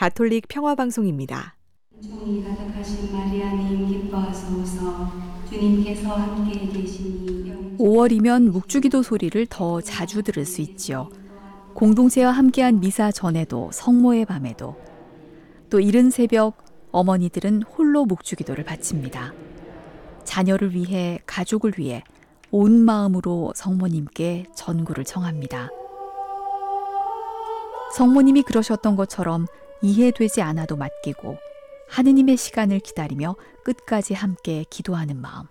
가톨릭 평화방송입니다. 총이 가득하신 마리아님 기뻐하소서. 주님께서 함께 계시니 5월이면 묵주기도 소리를 더 자주 들을 수 있지요. 공동체와 함께한 미사 전에도 성모의 밤에도 또 이른 새벽 어머니들은 홀로 묵주기도를 바칩니다. 자녀를 위해 가족을 위해 온 마음으로 성모님께 전구를 청합니다. 성모님이 그러셨던 것처럼 이해되지 않아도 맡기고 하느님의 시간을 기다리며 끝까지 함께 기도하는 마음.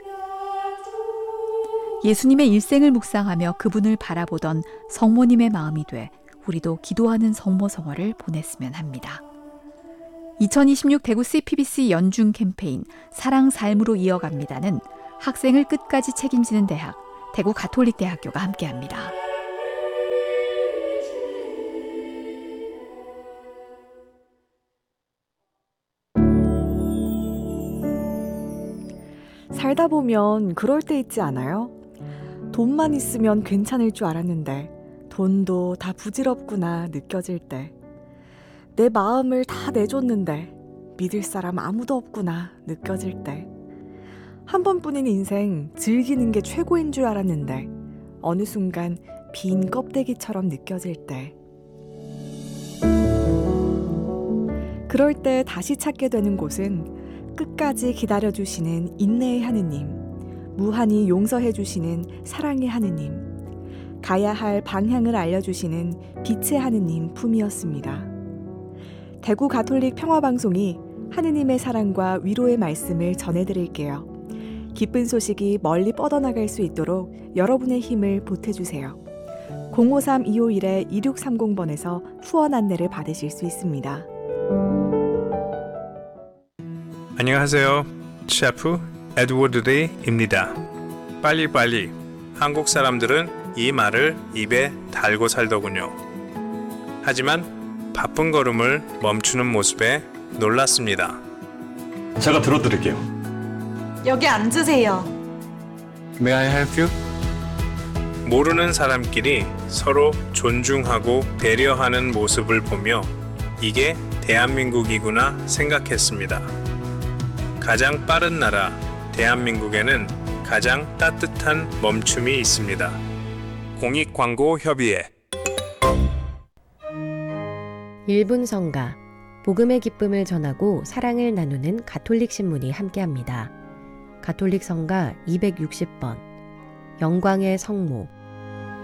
예수님의 일생을 묵상하며 그분을 바라보던 성모님의 마음이 돼 우리도 기도하는 성모성화를 보냈으면 합니다. 2026 대구 CPBC 연중 캠페인 사랑 삶으로 이어갑니다는 학생을 끝까지 책임지는 대학, 대구 가톨릭대학교가 함께합니다. 살다 보면 그럴 때 있지 않아요? 돈만 있으면 괜찮을 줄 알았는데 돈도 다 부질없구나 느껴질 때, 내 마음을 다 내줬는데 믿을 사람 아무도 없구나 느껴질 때, 한 번뿐인 인생 즐기는 게 최고인 줄 알았는데 어느 순간 빈 껍데기처럼 느껴질 때, 그럴 때 다시 찾게 되는 곳은 끝까지 기다려주시는 인내의 하느님, 무한히 용서해주시는 사랑의 하느님, 가야 할 방향을 알려주시는 빛의 하느님 품이었습니다. 대구 가톨릭 평화방송이 하느님의 사랑과 위로의 말씀을 전해드릴게요. 기쁜 소식이 멀리 뻗어나갈 수 있도록 여러분의 힘을 보태주세요. 053-251-2630번에서 후원 안내를 받으실 수 있습니다. 안녕하세요. 셰프 에드워드 데이입니다. 빨리빨리. 한국 사람들은 이 말을 입에 달고 살더군요. 하지만 바쁜 걸음을 멈추는 모습에 놀랐습니다. 제가 들어드릴게요. 여기 앉으세요. May I help you? 모르는 사람끼리 서로 존중하고 배려하는 모습을 보며 이게 대한민국이구나 생각했습니다. 가장 빠른 나라 대한민국에는 가장 따뜻한 멈춤이 있습니다. 공익광고협의회 1분 성가, 복음의 기쁨을 전하고 사랑을 나누는 가톨릭 신문이 함께합니다. 가톨릭 성가 260번, 영광의 성모.